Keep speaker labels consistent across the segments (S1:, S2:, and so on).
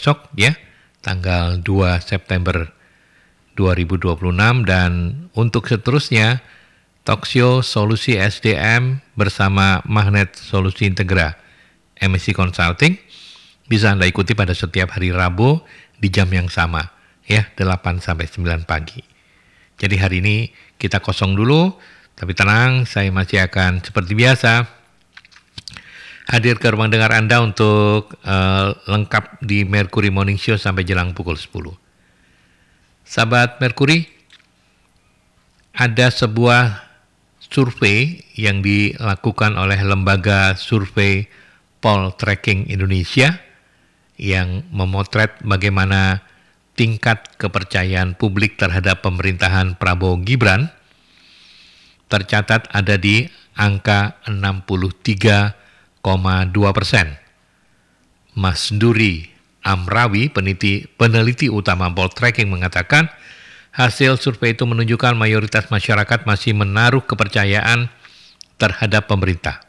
S1: besok ya, tanggal 2 September 2026, dan untuk seterusnya Talkshow Solusi SDM bersama Magnet Solusi Integra MSC Consulting bisa Anda ikuti pada setiap hari Rabu di jam yang sama ya, 8 sampai 9 pagi. Jadi hari ini kita kosong dulu, tapi tenang, saya masih akan seperti biasa hadir ke ruang dengar Anda untuk lengkap di Mercury Morning Show sampai jelang pukul 10. Sahabat Mercury, ada sebuah survei yang dilakukan oleh lembaga survei Poll Tracking Indonesia yang memotret bagaimana tingkat kepercayaan publik terhadap pemerintahan Prabowo Gibran tercatat ada di angka 63,2%. Mas Duri Amrawi, peneliti utama Poll Tracking, mengatakan hasil survei itu menunjukkan mayoritas masyarakat masih menaruh kepercayaan terhadap pemerintah.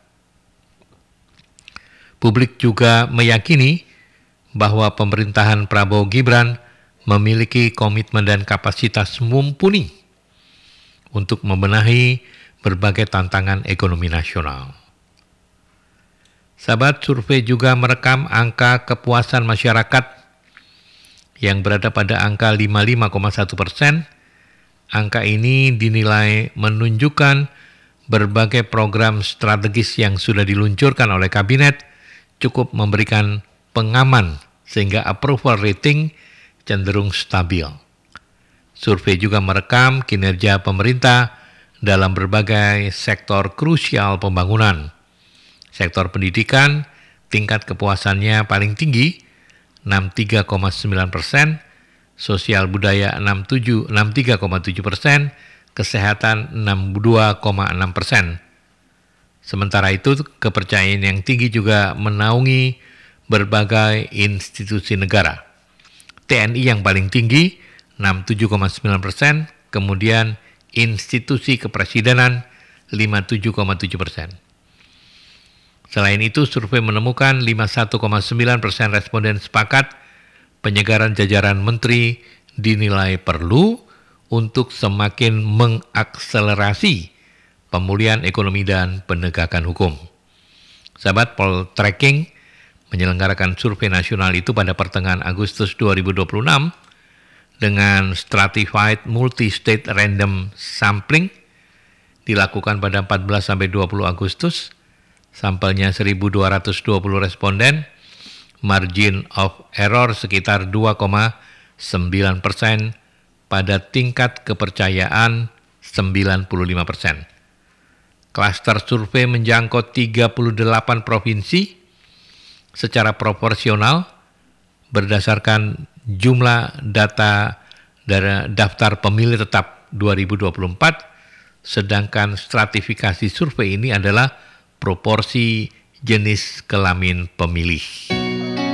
S1: Publik juga meyakini bahwa pemerintahan Prabowo Gibran memiliki komitmen dan kapasitas mumpuni untuk membenahi berbagai tantangan ekonomi nasional. Sahabat, survei juga merekam angka kepuasan masyarakat yang berada pada angka 55,1%. Angka ini dinilai menunjukkan berbagai program strategis yang sudah diluncurkan oleh kabinet cukup memberikan pengaman sehingga approval rating cenderung stabil. Survei juga merekam kinerja pemerintah dalam berbagai sektor krusial pembangunan. Sektor pendidikan, tingkat kepuasannya paling tinggi, 63,9%, sosial budaya 63,7%, kesehatan 62,6%. Sementara itu, kepercayaan yang tinggi juga menaungi berbagai institusi negara. TNI yang paling tinggi, 67,9%, kemudian institusi kepresidenan 57,7%. Selain itu, survei menemukan 51,9% responden sepakat penyegaran jajaran menteri dinilai perlu untuk semakin mengakselerasi pemulihan ekonomi dan penegakan hukum. Sahabat, Poll Tracking menyelenggarakan survei nasional itu pada pertengahan Agustus 2026 dengan stratified multi-state random sampling dilakukan pada 14-20 Agustus. Sampelnya 1.220 responden, margin of error sekitar 2,9%, pada tingkat kepercayaan 95%. Klaster survei menjangkau 38 provinsi secara proporsional berdasarkan jumlah data dari daftar pemilih tetap 2024, sedangkan stratifikasi survei ini adalah proporsi jenis kelamin pemilih.